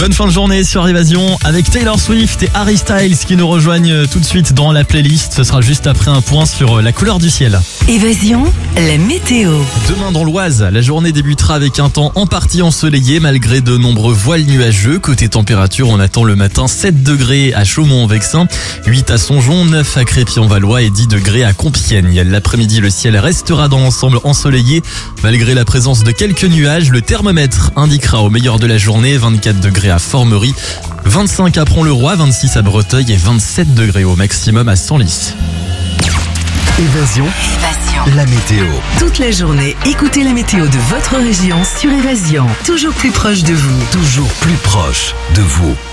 Bonne fin de journée sur Évasion avec Taylor Swift et Harry Styles qui nous rejoignent tout de suite dans la playlist. Ce sera juste après un point sur la couleur du ciel. Évasion, la météo. Demain dans l'Oise, la journée débutera avec un temps en partie ensoleillé malgré de nombreux voiles nuageux. Côté température, on attend le matin 7 degrés à Chaumont-en-Vexin, 8 à Songeon, 9 à Crépy-en-Valois et 10 degrés à Compiègne. L'après-midi, le ciel restera dans l'ensemble ensoleillé. Malgré la présence de quelques nuages, le thermomètre indiquera au meilleur de la journée 24 degrés à Formerie, 25 à Pont-le-Roi, 26 à Breteuil et 27 degrés au maximum à Senlis. Évasion, la météo. Toute la journée, écoutez la météo de votre région sur Évasion. Toujours plus proche de vous. Toujours plus proche de vous.